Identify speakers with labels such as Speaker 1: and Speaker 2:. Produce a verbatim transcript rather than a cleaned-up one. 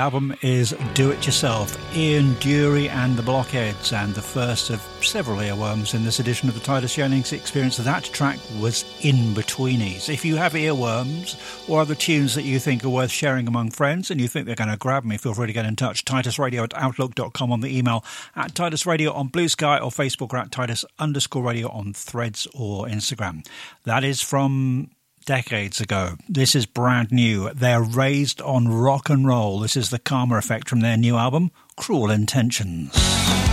Speaker 1: album is Do It Yourself, Ian Dury and the Blockheads, and the first of several earworms in this edition of the Titus Yearnings Experience. That track was In-Betweenies. If you have earworms or other tunes that you think are worth sharing among friends and you think they're going to grab me, feel free to get in touch. Titus Radio at outlook dot com on the email, at Titus Radio on Blue Sky or Facebook, or at Titus underscore radio on Threads or Instagram. That is from decades ago. This is brand new. They're raised on rock and roll. This is the Karma Effect from their new album, Cruel Intentions.